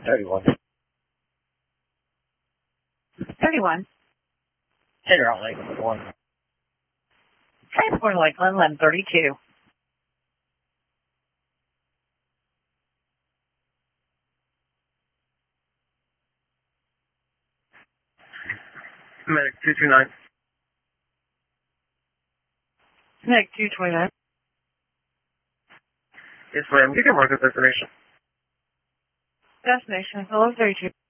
31. 31. Figure out like 1. Transport Lakeland 1132. Medic 229. Medic 229. Yes, ma'am. You can mark this information. Destination 1132.